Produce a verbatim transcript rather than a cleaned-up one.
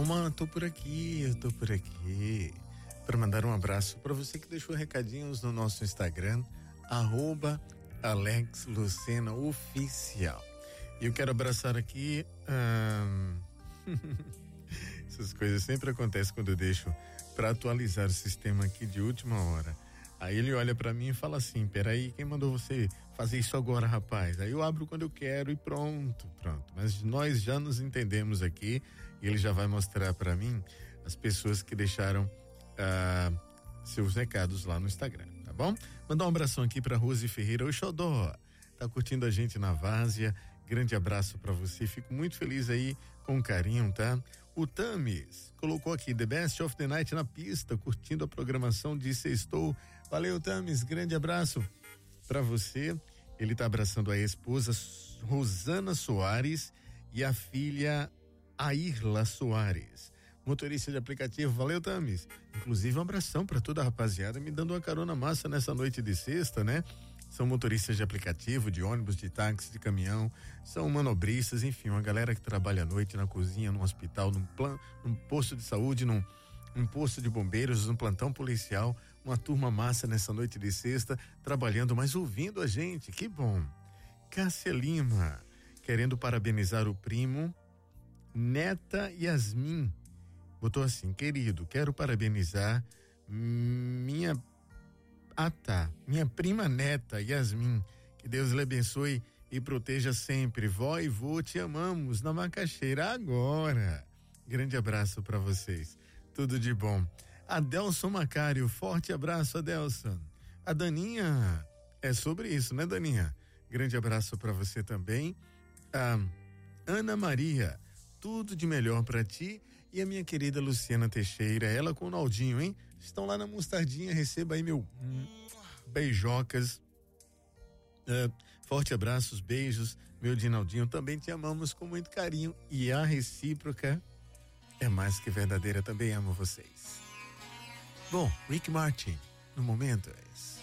Calma, tô por aqui, eu tô por aqui. Para mandar um abraço para você que deixou recadinhos no nosso Instagram, arroba Alex Lucena Oficial. E eu quero abraçar aqui. Hum... Essas coisas sempre acontecem quando eu deixo para atualizar o sistema aqui de última hora. Aí ele olha para mim e fala assim: peraí, quem mandou você fazer isso agora, rapaz? Aí eu abro quando eu quero e pronto, pronto. Mas nós já nos entendemos aqui e ele já vai mostrar para mim as pessoas que deixaram ah, seus recados lá no Instagram, tá bom? Mandar um abração aqui para Rose Ferreira, o Xodó, tá curtindo a gente na Várzea. Grande abraço para você, fico muito feliz aí com carinho, tá? O Tamis colocou aqui The Best of the Night na pista, curtindo a programação de Sextou. Valeu, Tamis, grande abraço para você. Ele tá abraçando a esposa Rosana Soares e a filha Airla Soares, motorista de aplicativo. Valeu, Tamis. Inclusive um abração para toda a rapaziada me dando uma carona massa nessa noite de sexta, né? São motoristas de aplicativo, de ônibus, de táxi, de caminhão, são manobristas, enfim, uma galera que trabalha à noite na cozinha, num hospital, num, plan, num posto de saúde, num, num posto de bombeiros, num plantão policial, uma turma massa nessa noite de sexta, trabalhando, mas ouvindo a gente, que bom. Cássia Lima, querendo parabenizar o primo, neta Yasmin, botou assim: querido, quero parabenizar minha Ah tá, minha prima neta Yasmin, que Deus lhe abençoe e proteja sempre. Vó e vô, te amamos na macaxeira agora. Grande abraço para vocês, tudo de bom. Adelson Macário, forte abraço, Adelson. A Daninha, é sobre isso, né, Daninha? Grande abraço para você também. A Ana Maria, tudo de melhor para ti. E a minha querida Luciana Teixeira, ela com o Naldinho, hein? Estão lá na Mostardinha, receba aí meu hum, beijocas. Uh, forte abraços, beijos, meu Dinaldinho, também te amamos com muito carinho e a recíproca é mais que verdadeira, também amo vocês. Bom, Rick Martin, no momento é esse.